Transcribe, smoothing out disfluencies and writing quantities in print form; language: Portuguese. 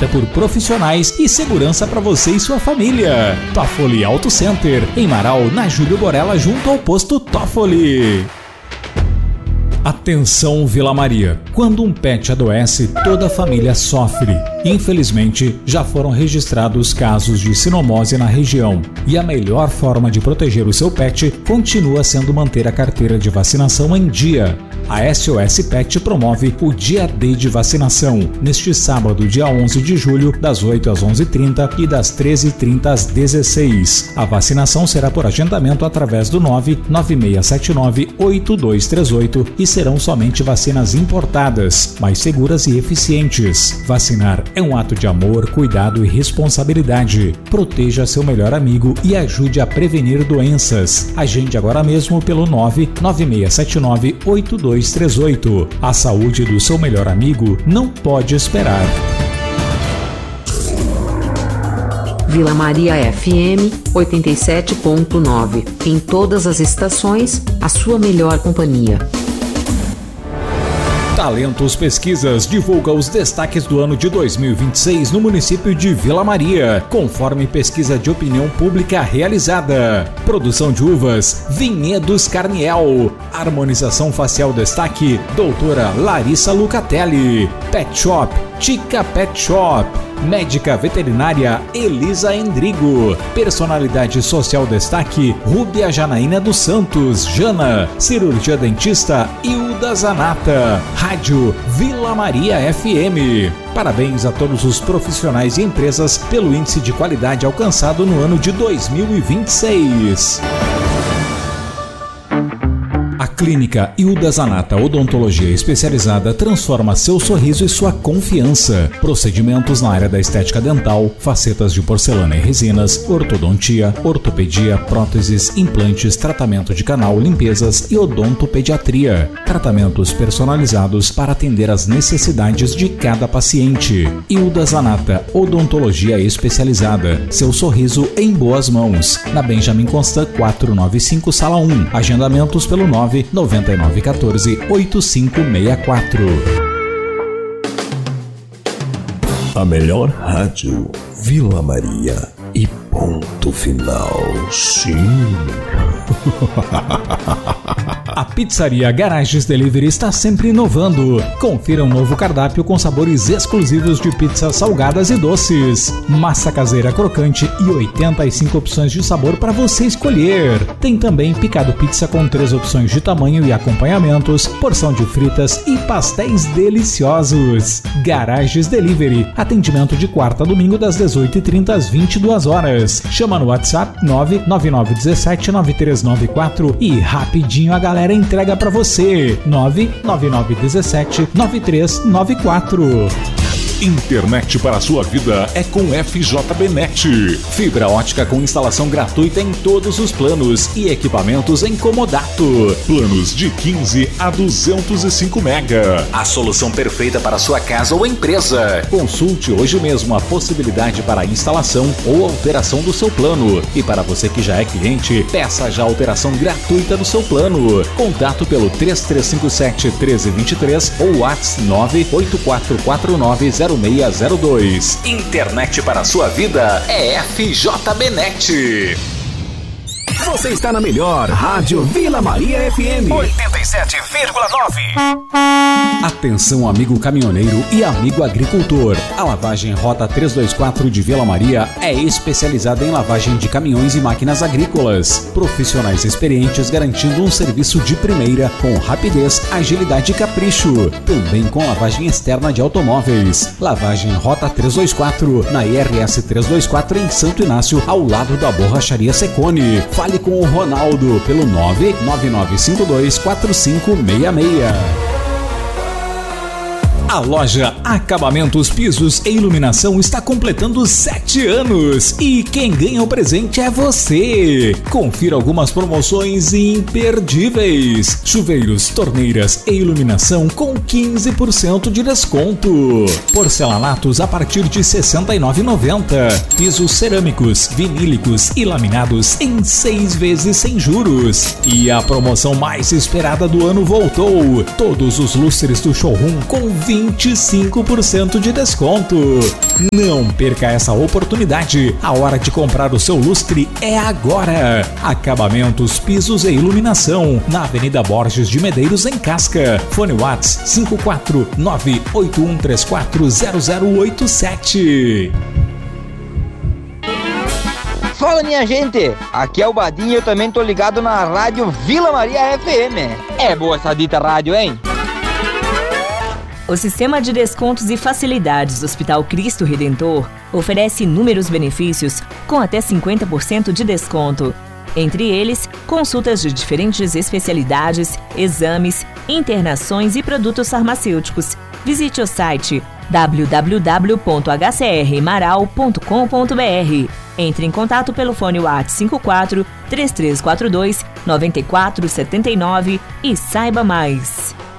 feita por profissionais e segurança para você e sua família. Toffoli Auto Center, em Marau, na Júlio Borella, junto ao posto Toffoli. Atenção Vila Maria, quando um pet adoece, toda a família sofre. Infelizmente, já foram registrados casos de sinomose na região e a melhor forma de proteger o seu pet continua sendo manter a carteira de vacinação em dia. A SOS Pet promove o Dia D de vacinação, neste sábado, dia 11 de julho, das 8 às 11h30 e das 13h30 às 16h. A vacinação será por agendamento através do 99679-8238 e serão somente vacinas importadas, mais seguras e eficientes. Vacinar é um ato de amor, cuidado e responsabilidade. Proteja seu melhor amigo e ajude a prevenir doenças. Agende agora mesmo pelo 99679-8238. A saúde do seu melhor amigo não pode esperar. Vila Maria FM 87.9. Em todas as estações, a sua melhor companhia. Talentos Pesquisas divulga os destaques do ano de 2026 no município de Vila Maria, conforme pesquisa de opinião pública realizada. Produção de uvas, Vinhedos Carniel. Harmonização facial destaque, doutora Larissa Lucatelli. Pet Shop, Tica Pet Shop. Médica veterinária Elisa Endrigo. Personalidade social destaque Rúbia Janaína dos Santos, Jana. Cirurgia dentista Hilda Zanata. Rádio Vila Maria FM. Parabéns a todos os profissionais e empresas pelo índice de qualidade alcançado no ano de 2026. A Clínica Hilda Zanata Odontologia Especializada transforma seu sorriso e sua confiança. Procedimentos na área da estética dental, facetas de porcelana e resinas, ortodontia, ortopedia, próteses, implantes, tratamento de canal, limpezas e odontopediatria. Tratamentos personalizados para atender às necessidades de cada paciente. Hilda Zanata Odontologia Especializada. Seu sorriso em boas mãos. Na Benjamin Constant 495, Sala 1. Agendamentos pelo 99914-8564. A melhor rádio, Vila Maria. E ponto final. Sim. A pizzaria Garages Delivery está sempre inovando. Confira um novo cardápio com sabores exclusivos de pizzas salgadas e doces. Massa caseira crocante e 85 opções de sabor para você escolher. Tem também picado pizza com 3 opções de tamanho e acompanhamentos, porção de fritas e pastéis deliciosos. Garages Delivery. Atendimento de quarta a domingo das 18h30 às 22h. Chama no WhatsApp 999179394 e rapidinho a galera entrega pra você. 999179394. Internet para a sua vida é com FJBnet. Fibra ótica com instalação gratuita em todos os planos e equipamentos em comodato. Planos de 15 a 205 mega. A solução perfeita para a sua casa ou empresa. Consulte hoje mesmo a possibilidade para a instalação ou alteração do seu plano. E para você que já é cliente, peça já a alteração gratuita do seu plano. Contato pelo 3357-1323 ou WhatsApp 984490602. Internet para a sua vida é FJBnet. Você está na melhor Rádio Vila Maria FM 87,9. Atenção, amigo caminhoneiro e amigo agricultor. A lavagem Rota 324 de Vila Maria é especializada em lavagem de caminhões e máquinas agrícolas. Profissionais experientes garantindo um serviço de primeira com rapidez, agilidade e capricho. Também com lavagem externa de automóveis. Lavagem Rota 324 na IRS 324 em Santo Inácio, ao lado da Borracharia Secone. Fale com o Ronaldo pelo 999524566. A loja Acabamentos, Pisos e Iluminação está completando 7 anos e quem ganha o presente é você. Confira algumas promoções imperdíveis. Chuveiros, torneiras e iluminação com 15% de desconto. Porcelanatos a partir de R$ 69,90. Pisos cerâmicos, vinílicos e laminados em 6 vezes sem juros. E a promoção mais esperada do ano voltou. Todos os lustres do showroom com 20% 25% de desconto. Não perca essa oportunidade. A hora de comprar o seu lustre é agora. Acabamentos, pisos e iluminação na Avenida Borges de Medeiros, em Casca. Fone Whats 54981340087. Fala, minha gente, aqui é o Badinho e eu também tô ligado na rádio Vila Maria FM. É boa essa dita rádio, hein? O Sistema de Descontos e Facilidades do Hospital Cristo Redentor oferece inúmeros benefícios com até 50% de desconto. Entre eles, consultas de diferentes especialidades, exames, internações e produtos farmacêuticos. Visite o site www.hcrmaral.com.br. Entre em contato pelo fone WhatsApp 54 3342 9479 e saiba mais.